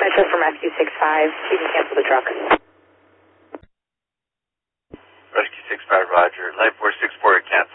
Metro from Rescue 65. You can cancel the truck. Rescue 65, roger. Light 464, cancel.